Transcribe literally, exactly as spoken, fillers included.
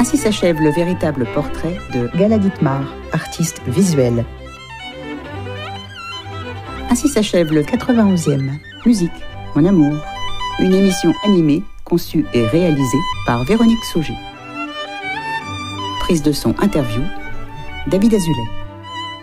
Ainsi s'achève le véritable portrait de Gala Dittmar, artiste visuel. Ainsi s'achève le quatre-vingt-onzième. Musique, mon amour. Une émission animée, conçue et réalisée par Véronique Sauger. Prise de son interview, David Azoulay.